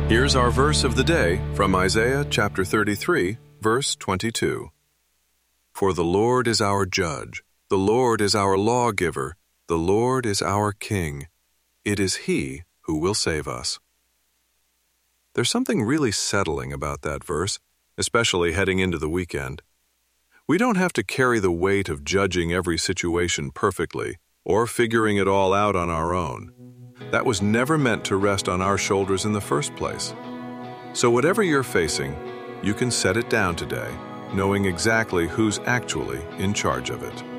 Here's our verse of the day from Isaiah chapter 33, verse 22. For the Lord is our judge, the Lord is our lawgiver, the Lord is our king. It is He who will save us. There's something really settling about that verse, especially heading into the weekend. We don't have to carry the weight of judging every situation perfectly or figuring it all out on our own. That was never meant to rest on our shoulders in the first place. So whatever you're facing, you can set it down today, knowing exactly who's actually in charge of it.